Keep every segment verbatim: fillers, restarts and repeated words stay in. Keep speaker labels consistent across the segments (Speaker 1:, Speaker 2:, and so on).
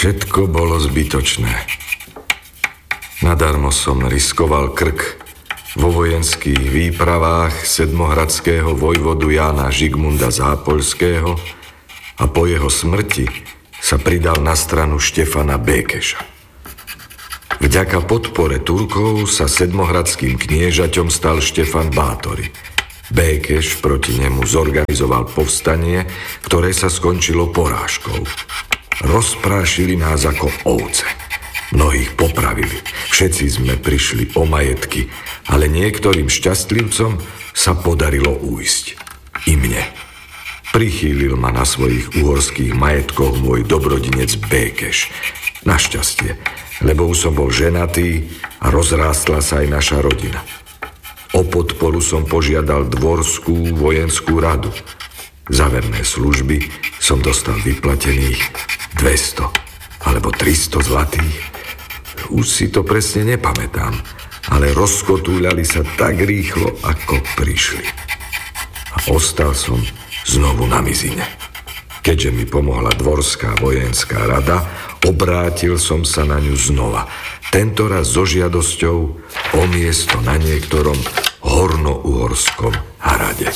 Speaker 1: Všetko bolo zbytočné. Nadarmo som riskoval krk vo vojenských výpravách sedmohradského vojvodu Jána Žigmunda Zápoľského a po jeho smrti sa pridal na stranu Štefana Békeša. Vďaka podpore Turkov sa sedmohradským kniežaťom stal Štefan Bátory. Békeš proti nemu zorganizoval povstanie, ktoré sa skončilo porážkou. Rozprášili nás ako ovce. Mnohých popravili. Všetci sme prišli o majetky, ale niektorým šťastlivcom sa podarilo újsť. I mne. Prichýlil ma na svojich uhorských majetkoch môj dobrodinec Békeš. Našťastie, lebo už som bol ženatý a rozrástla sa aj naša rodina. O podporu som požiadal dvorskú vojenskú radu. Za verné služby som dostal vyplatených dvesto alebo tristo zlatých. Už si to presne nepamätám, ale rozkotúľali sa tak rýchlo, ako prišli. A ostal som znovu na mizine. Keďže mi pomohla dvorská vojenská rada, obrátil som sa na ňu znova. Tentoraz so žiadosťou o miesto na niektorom hornouhorskom hrade.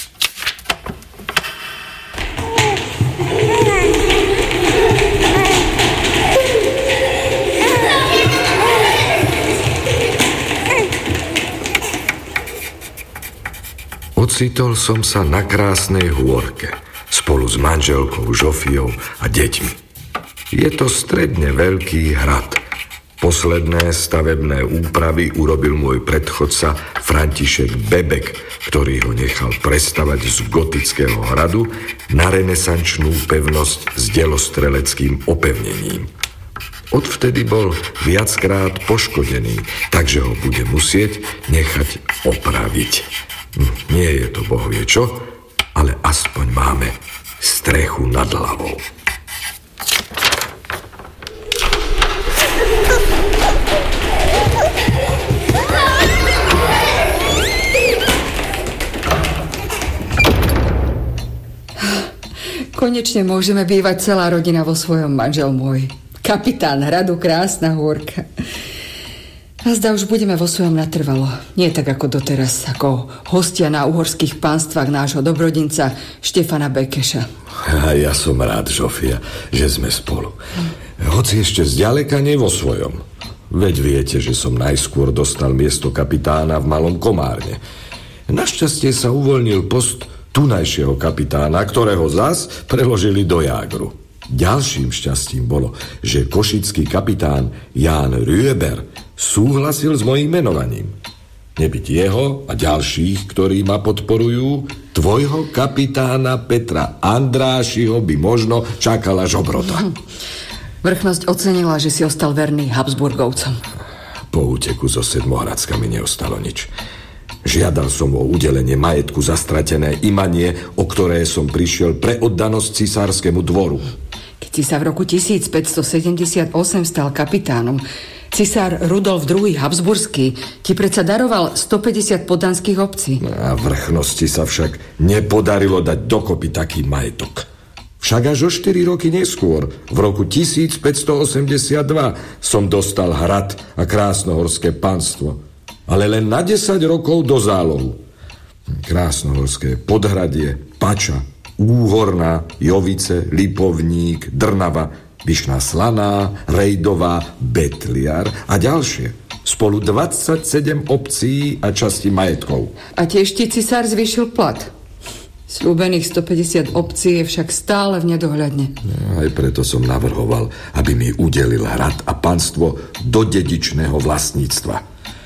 Speaker 1: Ocitol som sa na krásnej hôrke spolu s manželkou Žofiou a deťmi. Je to stredne veľký hrad. Posledné stavebné úpravy urobil môj predchodca František Bebek, ktorý ho nechal prestavať z gotického hradu na renesančnú pevnosť s delostreleckým opevnením. Odvtedy bol viackrát poškodený, takže ho bude musieť nechať opraviť. Nie je to bohvie čo, ale aspoň máme strechu nad hlavou.
Speaker 2: Konečne môžeme bývať celá rodina vo svojom, manžel môj. Kapitán hradu, krásna hôrka. A zdá, už budeme vo svojom natrvalo. Nie tak ako doteraz, ako hostia na uhorských pánstvách nášho dobrodinca Štefana Békeša.
Speaker 1: A ja som rád, Žofia, že sme spolu. Hoci ešte zďaleka nie vo svojom. Veď viete, že som najskôr dostal miesto kapitána v Malom Komárne. Našťastie sa uvoľnil post tunajšieho kapitána, ktorého zas preložili do Jágru. Ďalším šťastím bolo, že košický kapitán Ján Rüeber súhlasil s mojím menovaním. Nebyť jeho a ďalších, ktorí ma podporujú, tvojho kapitána Petra Andrášiho by možno čakala žobrota.
Speaker 2: Vrchnosť ocenila, že si ostal verný Habsburgovcom.
Speaker 1: Po úteku zo Sedmohradska mi neostalo nič. Žiadal som o udelenie majetku za stratené imanie, o ktoré som prišiel pre oddanosť cisárskému dvoru.
Speaker 2: Keď si sa v roku tisícpäťstosedemdesiatosem stal kapitánom, cisár Rudolf druhý. Habsburský ti predsa daroval stopäťdesiat poddanských obcí.
Speaker 1: A vrchnosti sa však nepodarilo dať dokopy taký majetok. Však až o štyri roky neskôr, v roku tisícpäťstoosemdesiatdva, som dostal hrad a krásnohorské panstvo. Ale len na desať rokov do zálohu. Krásnohorské Podhradie, Pača, Úhorná, Jovice, Lipovník, Drnava, Vyšná Slaná, Rejdová, Betliar a ďalšie. Spolu dvadsaťsedem obcí a časti majetkov.
Speaker 2: A tiež ti cisár zvýšil plat. Sľúbených stopäťdesiat obcí je však stále v nedohľadne.
Speaker 1: Aj preto som navrhoval, aby mi udelil hrad a panstvo do dedičného vlastníctva.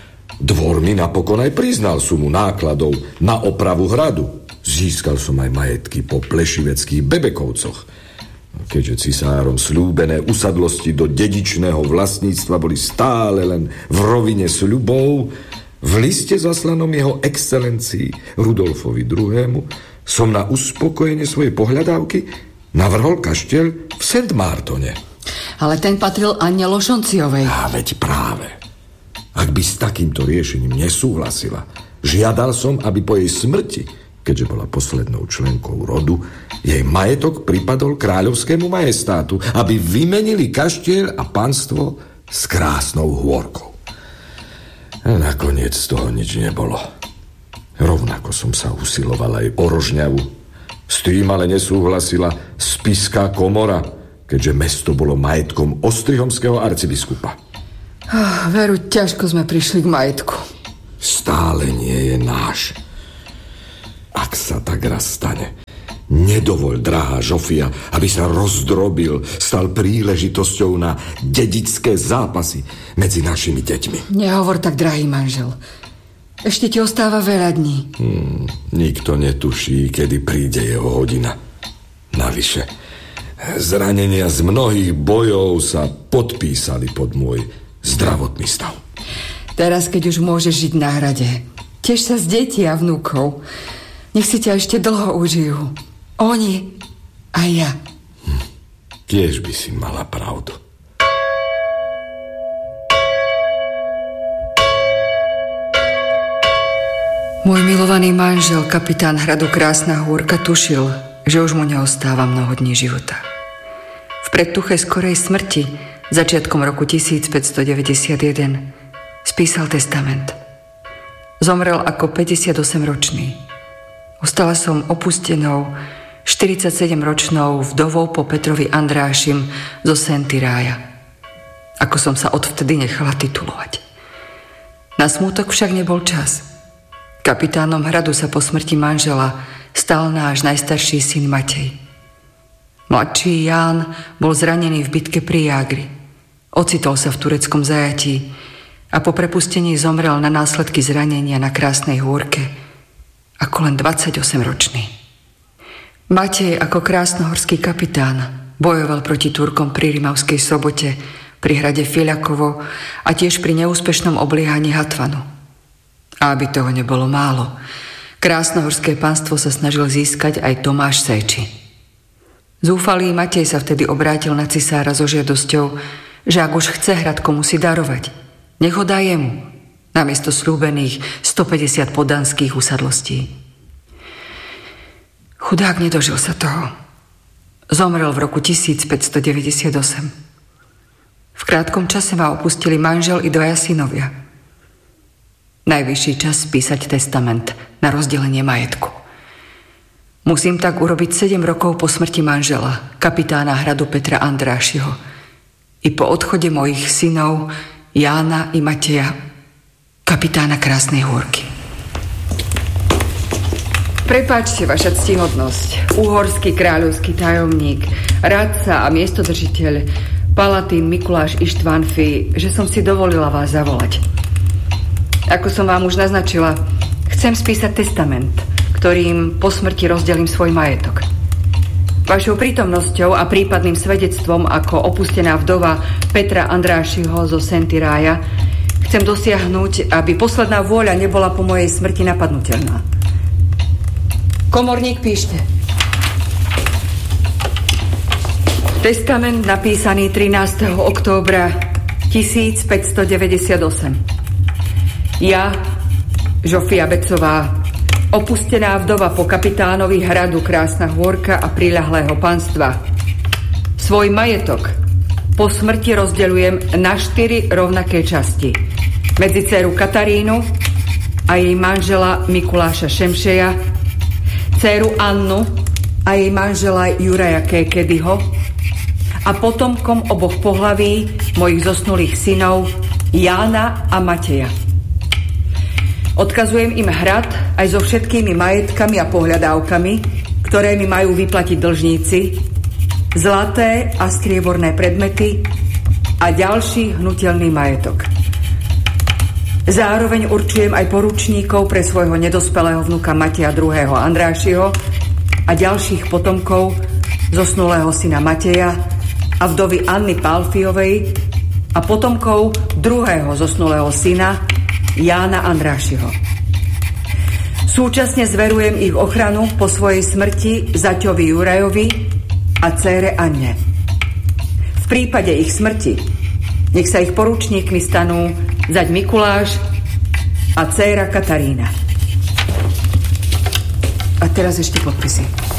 Speaker 1: Dvor mi napokon aj priznal sumu nákladov na opravu hradu. Získal som aj majetky po plešiveckých Bebekovcoch. Keďže cisárom sľúbené usadlosti do dedičného vlastníctva boli stále len v rovine sľubov, v liste zaslanom jeho excelencii Rudolfovi druhému. som na uspokojenie svojej pohľadávky navrhol kaštieľ v Saint Martone.
Speaker 2: Ale ten patril Anne Lošonciovej.
Speaker 1: A veď práve. Ak by s takýmto riešením nesúhlasila, žiadal som, aby po jej smrti keďže bola poslednou členkou rodu, jej majetok pripadol kráľovskému majestátu, aby vymenili kaštieľ a panstvo s krásnou hôrkou. A nakoniec z toho nič nebolo. Rovnako som sa usiloval aj o Rožňavu. S tým ale nesúhlasila spiská komora, keďže mesto bolo majetkom ostrihomského arcibiskupa.
Speaker 2: Oh, veru, ťažko sme prišli k majetku.
Speaker 1: Stále nie je náš. Ak sa tak raz stane, nedovoľ, drahá Žofia, aby sa rozdrobil, stal príležitosťou na dedičské zápasy medzi našimi deťmi.
Speaker 2: Nehovor tak, drahý manžel. Ešte ti ostáva veľa dní.
Speaker 1: Hmm, nikto netuší, kedy príde jeho hodina. Navyše, zranenia z mnohých bojov sa podpísali pod môj zdravotný stav.
Speaker 2: Teraz, keď už môžeš žiť na hrade, tiež sa z detí a vnúkov. Nech si ťa ešte dlho užijú. Oni a ja.
Speaker 1: Hm, tiež by si mala pravdu.
Speaker 2: Môj milovaný manžel, kapitán hradu Krásna Hôrka, tušil, že už mu neostáva mnoho dní života. V predtuche skorej smrti začiatkom roku tisícpäťstodeväťdesiatjeden spísal testament. Zomrel ako päťdesiatosemročný. Ostala som opustenou štyridsaťsedemročnou vdovou po Petrovi Andrášim zo Sentyrája. Ako som sa odvtedy nechala titulovať. Na smútok však nebol čas. Kapitánom hradu sa po smrti manžela stal náš najstarší syn Matej. Mladší Ján bol zranený v bitke pri Jágri. Ocitol sa v tureckom zajatí a po prepustení zomrel na následky zranenia na Krásnej Hôrke ako len dvadsaťosemročný. Matej ako krásnohorský kapitán bojoval proti Turkom pri Rimavskej Sobote, pri hrade Fiľakovo a tiež pri neúspešnom obliehaní Hatvanu. A aby toho nebolo málo, krásnohorské pánstvo sa snažil získať aj Tomáš Séči. Zúfalý Matej sa vtedy obrátil na cisára so žiadosťou, že ak už chce hrad komu si darovať, nech ho dá jemu, namiesto sľúbených stopäťdesiat podanských usadlostí. Chudák nedožil sa toho. Zomrel v roku tisícpäťstodeväťdesiatosem. V krátkom čase ma opustili manžel i dvaja synovia. Najvyšší čas spísať testament na rozdelenie majetku. Musím tak urobiť sedem rokov po smrti manžela, kapitána hradu Petra Andrášiho, i po odchode mojich synov Jána i Mateja, kapitána Krásnej Hôrky. Prepáčte, vaša ctihodnosť, uhorský kráľovský tajomník, radca a miestodržiteľ Palatín Mikuláš Ištvánfi, že som si dovolila vás zavolať. Ako som vám už naznačila, chcem spísať testament, ktorým po smrti rozdelím svoj majetok. Vašou prítomnosťou a prípadným svedectvom ako opustená vdova Petra Andrášiho zo Sentyrája chcem dosiahnuť, aby posledná vôľa nebola po mojej smrti napadnutelná. Komorník, píšte. Testament napísaný trinásteho októbra tisícpäťstodeväťdesiatosem. Ja, Žofia Becová, opustená vdova po kapitánovi hradu Krásna Hôrka a priľahlého panstva, svoj majetok po smrti rozdeľujem na štyri rovnaké časti. Medzi dceru Katarínu a jej manžela Mikuláša Šemšeja, dceru Annu a jej manžela Juraja Kékedyho a potomkom oboch pohlaví mojich zosnulých synov Jána a Mateja. Odkazujem im hrad aj so všetkými majetkami a pohľadávkami, ktoré mi majú vyplatiť dlžníci, zlaté a strieborné predmety a ďalší hnutelný majetok. Zároveň určujem aj poručníkov pre svojho nedospelého vnuka Mateja druhého. Andrášiho a ďalších potomkov zosnulého syna Mateja a vdovy Anny Pálfiovej a potomkov druhého zosnulého syna Jána Andrášiho. Súčasne zverujem ich ochranu po svojej smrti zaťovi Jurajovi a dcére Anne. V prípade ich smrti nech sa ich poručníkmi stanú zať Mikuláš a dcéra Katarína. A teraz ešte podpisy.